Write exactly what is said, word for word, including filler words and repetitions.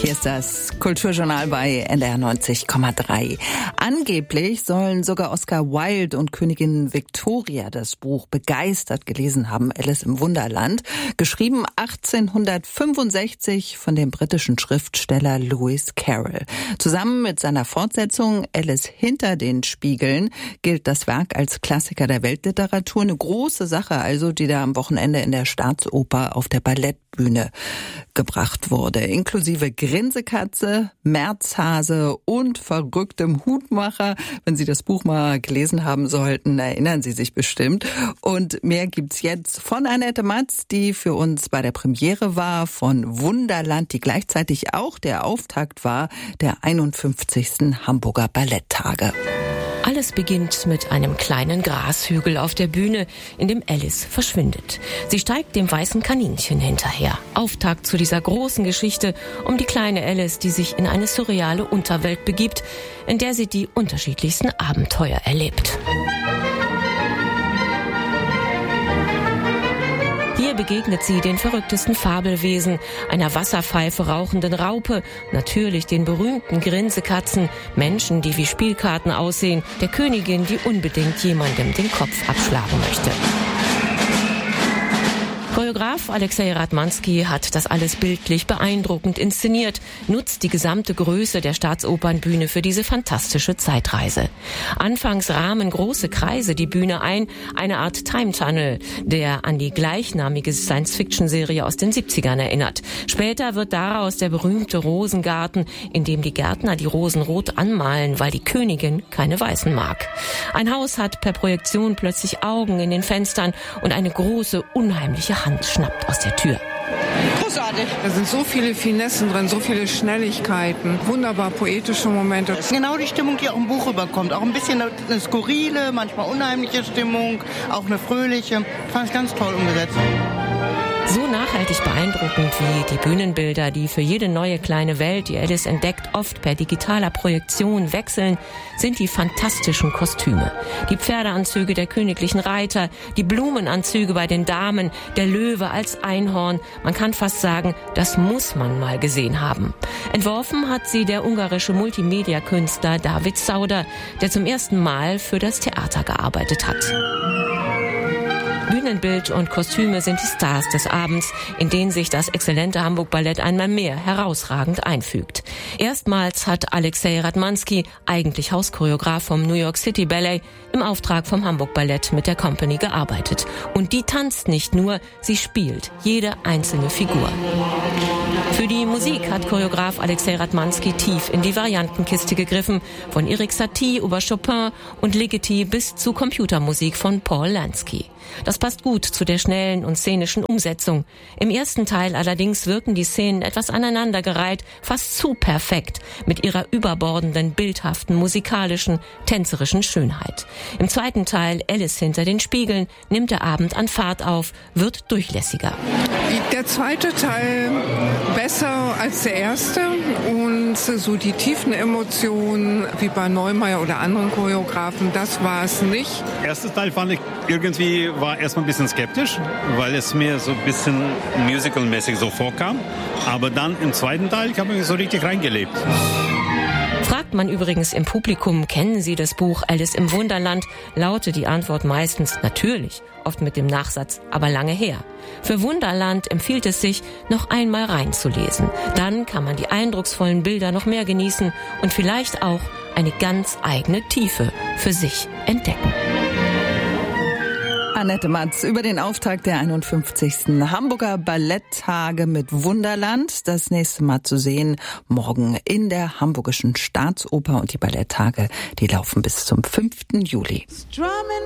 Hier ist das Kulturjournal bei N D R neunzig Komma drei. Angeblich sollen sogar Oscar Wilde und Königin Victoria das Buch begeistert gelesen haben, Alice im Wunderland, geschrieben achtzehnhundertfünfundsechzig von dem britischen Schriftsteller Lewis Carroll. Zusammen mit seiner Fortsetzung Alice hinter den Spiegeln gilt das Werk als Klassiker der Weltliteratur. Eine große Sache also, die da am Wochenende in der Staatsoper auf der Ballettbühne gebracht wurde, inklusive Grinsekatze, Märzhase und verrücktem Hutmacher. Wenn Sie das Buch mal gelesen haben sollten, erinnern Sie sich bestimmt. Und mehr gibt's jetzt von Annette Matz, die für uns bei der Premiere war, von Wunderland, die gleichzeitig auch der Auftakt war der einundfünfzigsten Hamburger Balletttage. Alles beginnt mit einem kleinen Grashügel auf der Bühne, in dem Alice verschwindet. Sie steigt dem weißen Kaninchen hinterher. Auftakt zu dieser großen Geschichte um die kleine Alice, die sich in eine surreale Unterwelt begibt, in der sie die unterschiedlichsten Abenteuer erlebt. Hier begegnet sie den verrücktesten Fabelwesen, einer Wasserpfeife rauchenden Raupe, natürlich den berühmten Grinsekatzen, Menschen, die wie Spielkarten aussehen, der Königin, die unbedingt jemandem den Kopf abschlagen möchte. Choreograf Alexei Radmanski hat das alles bildlich beeindruckend inszeniert, nutzt die gesamte Größe der Staatsopernbühne für diese fantastische Zeitreise. Anfangs rahmen große Kreise die Bühne ein, eine Art Time Tunnel, der an die gleichnamige Science-Fiction-Serie aus den siebzigern erinnert. Später wird daraus der berühmte Rosengarten, in dem die Gärtner die Rosen rot anmalen, weil die Königin keine Weißen mag. Ein Haus hat per Projektion plötzlich Augen in den Fenstern und eine große, unheimliche Hand schnappt aus der Tür. Großartig. Da sind so viele Finessen drin, so viele Schnelligkeiten, wunderbar poetische Momente. Genau die Stimmung, die auch im Buch rüberkommt. Auch ein bisschen eine skurrile, manchmal unheimliche Stimmung, auch eine fröhliche. Fand ich ganz toll umgesetzt. So nachhaltig beeindruckend wie die Bühnenbilder, die für jede neue kleine Welt, die Alice entdeckt, oft per digitaler Projektion wechseln, sind die fantastischen Kostüme. Die Pferdeanzüge der königlichen Reiter, die Blumenanzüge bei den Damen, der Löwe als Einhorn. Man kann fast sagen, das muss man mal gesehen haben. Entworfen hat sie der ungarische Multimedia-Künstler David Sauder, der zum ersten Mal für das Theater gearbeitet hat. Bühnenbild und Kostüme sind die Stars des Abends, in denen sich das exzellente Hamburg Ballett einmal mehr herausragend einfügt. Erstmals hat Alexei Radmanski, eigentlich Hauschoreograf vom New York City Ballet, im Auftrag vom Hamburg Ballett mit der Company gearbeitet. Und die tanzt nicht nur, sie spielt jede einzelne Figur. Für die Musik hat Choreograf Alexei Radmanski tief in die Variantenkiste gegriffen, von Erik Satie über Chopin und Ligeti bis zu Computermusik von Paul Lansky. Das passt gut zu der schnellen und szenischen Umsetzung. Im ersten Teil allerdings wirken die Szenen etwas aneinandergereiht, fast zu perfekt, mit ihrer überbordenden, bildhaften, musikalischen, tänzerischen Schönheit. Im zweiten Teil, Alice hinter den Spiegeln, nimmt der Abend an Fahrt auf, wird durchlässiger. Der zweite Teil besser als der erste und so die tiefen Emotionen wie bei Neumeier oder anderen Choreografen, das war es nicht. Der erste Teil fand ich irgendwie, war erstmal ein bisschen skeptisch, weil es mir so ein bisschen musical-mäßig so vorkam. Aber dann im zweiten Teil habe ich mich so richtig reingelebt. Fragt man übrigens im Publikum, kennen Sie das Buch Alice im Wunderland, lautet die Antwort meistens natürlich, oft mit dem Nachsatz, aber lange her. Für Wunderland empfiehlt es sich, noch einmal reinzulesen. Dann kann man die eindrucksvollen Bilder noch mehr genießen und vielleicht auch eine ganz eigene Tiefe für sich entdecken. Annette Matz über den Auftakt der einundfünfzigsten Hamburger Balletttage mit Wunderland. Das nächste Mal zu sehen morgen in der Hamburgischen Staatsoper, und die Balletttage, die laufen bis zum fünften Juli.